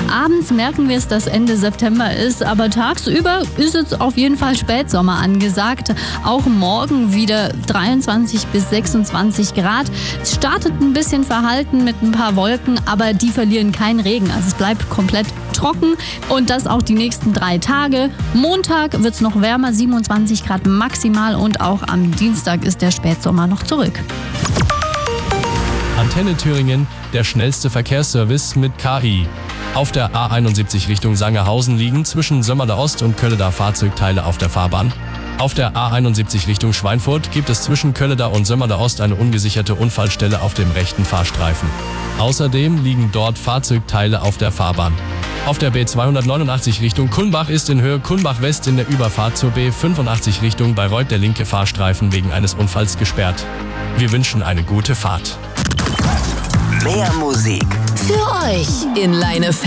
Abends merken wir es, dass Ende September ist, aber tagsüber ist jetzt auf jeden Fall Spätsommer angesagt. Auch morgen wieder 23 bis 26 Grad. Es startet ein bisschen verhalten mit ein paar Wolken, aber die verlieren keinen Regen. Also es bleibt komplett trocken und das auch die nächsten 3 Tage. Montag wird es noch wärmer, 27 Grad maximal und auch am Dienstag ist der Spätsommer noch zurück. Antenne Thüringen, der schnellste Verkehrsservice mit KI. Auf der A71 Richtung Sangerhausen liegen zwischen Sömmerda Ost und Kölleda Fahrzeugteile auf der Fahrbahn. Auf der A71 Richtung Schweinfurt gibt es zwischen Kölleda und Sömmerda Ost eine ungesicherte Unfallstelle auf dem rechten Fahrstreifen. Außerdem liegen dort Fahrzeugteile auf der Fahrbahn. Auf der B289 Richtung Kulmbach ist in Höhe Kulmbach West in der Überfahrt zur B85 Richtung Bayreuth der linke Fahrstreifen wegen eines Unfalls gesperrt. Wir wünschen eine gute Fahrt. Mehr Musik für euch in Leinefelde.